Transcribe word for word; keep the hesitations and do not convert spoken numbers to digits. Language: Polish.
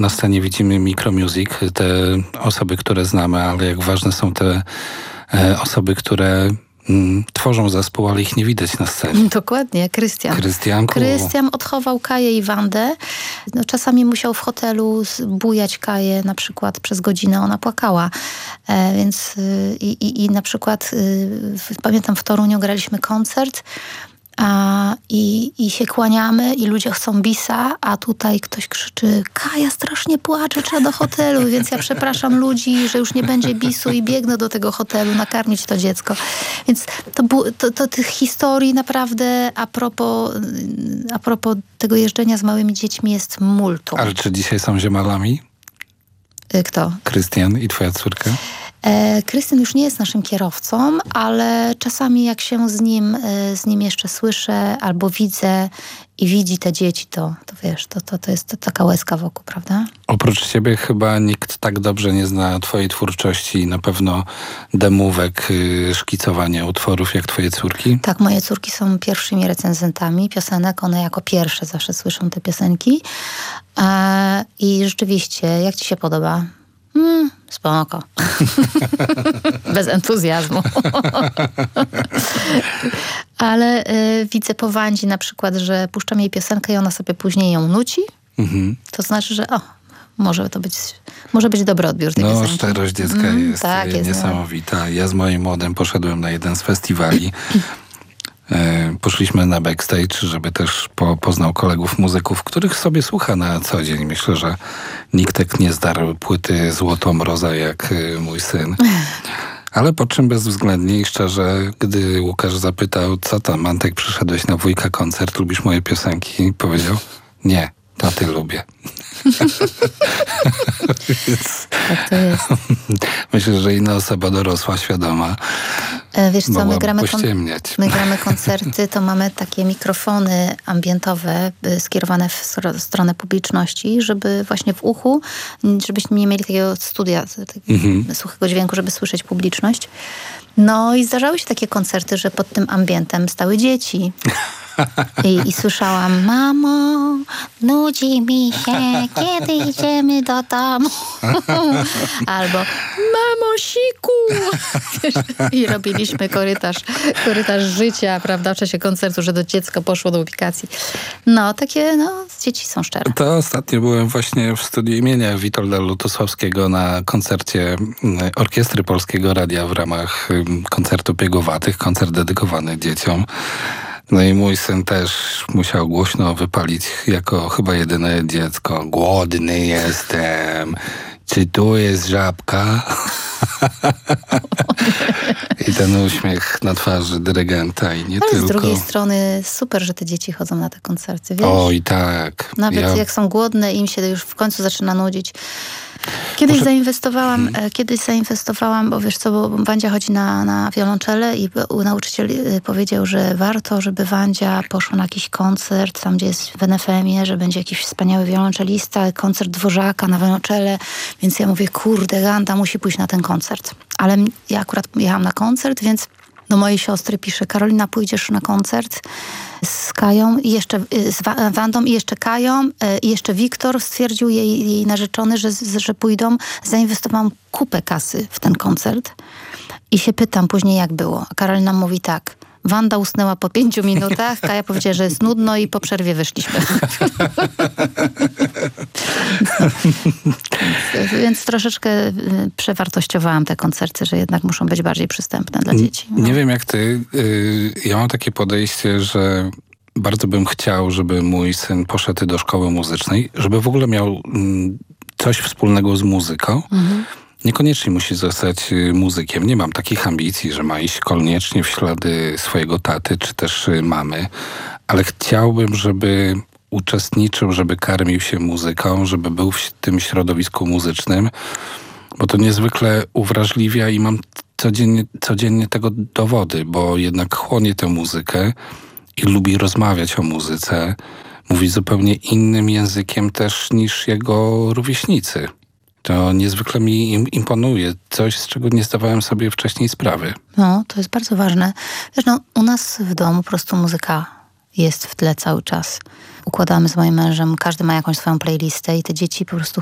na scenie widzimy Micromusic, te osoby, które znamy, ale jak ważne są te e, osoby, które mm, tworzą zespół, ale ich nie widać na scenie. Dokładnie, Krystian. Krystianku. Krystian odchował Kaję i Wandę. No, czasami musiał w hotelu bujać Kaję na przykład przez godzinę, ona płakała. E, więc y, i, i na przykład y, w, pamiętam w Toruniu graliśmy koncert, A, i, i się kłaniamy i ludzie chcą bisa, a tutaj ktoś krzyczy: Kaja strasznie płacze, trzeba do hotelu, więc ja przepraszam ludzi, że już nie będzie bisu i biegnę do tego hotelu nakarmić to dziecko. Więc to, to, to tych historii naprawdę a propos, a propos tego jeżdżenia z małymi dziećmi jest multum. Ale czy dzisiaj są ziomalami? Kto? Krystian i twoja córka? E, Krystian już nie jest naszym kierowcą, ale czasami jak się z nim, e, z nim jeszcze słyszę albo widzę i widzi te dzieci, to, to wiesz, to, to, to jest to taka łezka wokół, prawda? Oprócz ciebie chyba nikt tak dobrze nie zna twojej twórczości, na pewno demówek, yy, szkicowania utworów jak twoje córki. Tak, moje córki są pierwszymi recenzentami piosenek, one jako pierwsze zawsze słyszą te piosenki. E, I rzeczywiście, jak ci się podoba? Hmm, spoko. Bez entuzjazmu. Ale y, widzę po Wandzi na przykład, że puszczam jej piosenkę i ona sobie później ją nuci. Mhm. To znaczy, że o, może to być, może być dobry odbiór tej no, piosenki. No, szczerość dziecka mm, jest, tak, jest niesamowita. Ja z moim młodym poszedłem na jeden z festiwali. Poszliśmy na backstage, żeby też po, poznał kolegów muzyków, których sobie słucha na co dzień. Myślę, że nikt tak nie zdarł płyty Złotomroza jak mój syn. Ale po czym bezwzględnie i szczerze, gdy Łukasz zapytał, co tam, Antek, przyszedłeś na wujka koncert, lubisz moje piosenki? Powiedział, nie, taty lubię. Więc tak to jest. Myślę, że inna osoba dorosła, świadoma, wiesz co, my gramy, kon- my gramy koncerty, to mamy takie mikrofony ambientowe skierowane w stronę publiczności, żeby właśnie w uchu, żebyśmy nie mieli takiego studia, takiego mhm. suchego dźwięku, żeby słyszeć publiczność. No i zdarzały się takie koncerty, że pod tym ambientem stały dzieci. I, I słyszałam: mamo, nudzi mi się, kiedy idziemy do domu? Albo mamo, siku! I robiliśmy korytarz, korytarz życia, prawda, w czasie koncertu, że do dziecko poszło do ubikacji. No, takie, no, dzieci są szczere. To ostatnio byłem właśnie w studiu imienia Witolda Lutosławskiego na koncercie Orkiestry Polskiego Radia w ramach koncertu Piegowatych, koncert dedykowany dzieciom. No i mój syn też musiał głośno wypalić jako chyba jedyne dziecko: głodny jestem, czy tu jest żabka? I ten uśmiech na twarzy dyrygenta i nie Ale tylko. z drugiej strony super, że te dzieci chodzą na te koncerty, wiesz? Oj, tak. Nawet ja... jak są głodne, im się już w końcu zaczyna nudzić. Kiedyś Może... zainwestowałam, hmm. kiedyś zainwestowałam, bo wiesz co, bo Wandzia chodzi na, na wiolonczelę i nauczyciel powiedział, że warto, żeby Wandzia poszła na jakiś koncert, tam gdzie jest w N F M-ie, że będzie jakiś wspaniały wiolonczelista, koncert Dworzaka na wiolonczele, więc ja mówię, kurde, Wanda musi pójść na ten koncert. Ale ja akurat jechałam na koncert, więc do mojej siostry pisze: Karolina, pójdziesz na koncert z Kają i jeszcze z Wandą i jeszcze Kają i jeszcze Wiktor, stwierdził jej, jej narzeczony, że, że pójdą. Zainwestowałam kupę kasy w ten koncert i się pytam później, jak było. A Karolina mówi tak: Wanda usnęła po pięciu minutach, Kaja powiedziała, że jest nudno i po przerwie wyszliśmy. więc, więc troszeczkę przewartościowałam te koncerty, że jednak muszą być bardziej przystępne dla dzieci. No. Nie wiem jak ty, ja mam takie podejście, że bardzo bym chciał, żeby mój syn poszedł do szkoły muzycznej, żeby w ogóle miał coś wspólnego z muzyką. Mhm. Niekoniecznie musi zostać muzykiem. Nie mam takich ambicji, że ma iść koniecznie w ślady swojego taty czy też mamy, ale chciałbym, żeby uczestniczył, żeby karmił się muzyką, żeby był w tym środowisku muzycznym, bo to niezwykle uwrażliwia i mam codziennie, codziennie tego dowody, bo jednak chłonie tę muzykę i lubi rozmawiać o muzyce. Mówi zupełnie innym językiem też niż jego rówieśnicy. To niezwykle mi imponuje. Coś, z czego nie zdawałem sobie wcześniej sprawy. No, to jest bardzo ważne. Wiesz, no, u nas w domu po prostu muzyka jest w tle cały czas. Układamy z moim mężem, każdy ma jakąś swoją playlistę i te dzieci po prostu